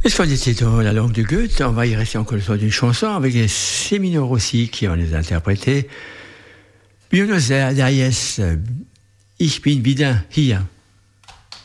Et ce qu'on était dans la langue de Goethe, on va y rester encore le soir d'une chanson avec les sémineurs aussi qui vont les interpréter. Buenos Aires, ich bin wieder hier.